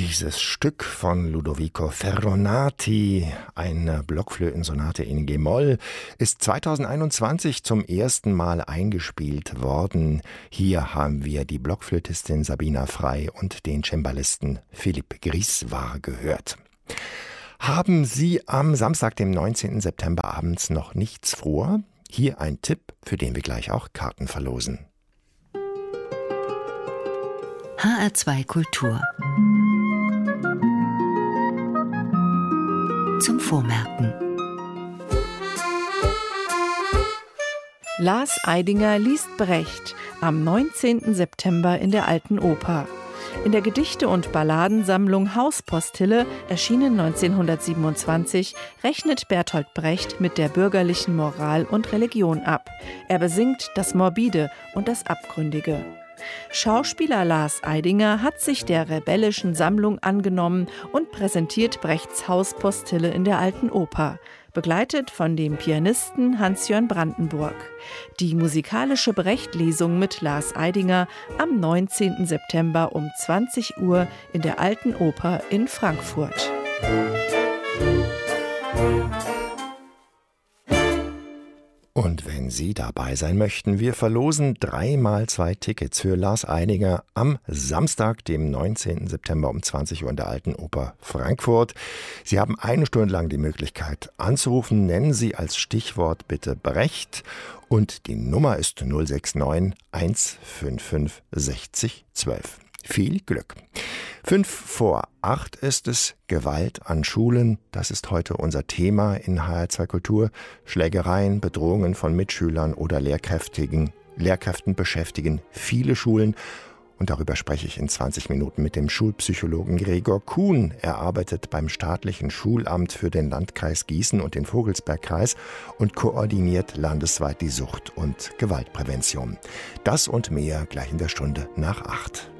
Dieses Stück von Ludovico Ferronati, eine Blockflötensonate in G-Moll, ist 2021 zum ersten Mal eingespielt worden. Hier haben wir die Blockflötistin Sabina Frey und den Cembalisten Philipp Griswar gehört. Haben Sie am Samstag, dem 19. September abends noch nichts vor? Hier ein Tipp, für den wir gleich auch Karten verlosen. HR2 Kultur. Zum Vormerken. Lars Eidinger liest Brecht am 19. September in der Alten Oper. In der Gedichte- und Balladensammlung Hauspostille, erschienen 1927, rechnet Bertolt Brecht mit der bürgerlichen Moral und Religion ab. Er besingt das Morbide und das Abgründige. Schauspieler Lars Eidinger hat sich der rebellischen Sammlung angenommen und präsentiert Brechts Hauspostille in der Alten Oper, begleitet von dem Pianisten Hans-Jörn Brandenburg. Die musikalische Brecht-Lesung mit Lars Eidinger am 19. September um 20 Uhr in der Alten Oper in Frankfurt. Und wenn Sie dabei sein möchten, wir verlosen 3x2 Tickets für Lars Eidinger am Samstag, dem 19. September um 20 Uhr in der Alten Oper Frankfurt. Sie haben 1 Stunde lang die Möglichkeit anzurufen. Nennen Sie als Stichwort bitte Brecht und die Nummer ist 069 155 60 12. Viel Glück. 7:55 ist es, Gewalt an Schulen. Das ist heute unser Thema in HR2 Kultur. Schlägereien, Bedrohungen von Mitschülern oder Lehrkräften beschäftigen viele Schulen. Und darüber spreche ich in 20 Minuten mit dem Schulpsychologen Gregor Kuhn. Er arbeitet beim staatlichen Schulamt für den Landkreis Gießen und den Vogelsbergkreis und koordiniert landesweit die Sucht- und Gewaltprävention. Das und mehr gleich in der Stunde nach 8.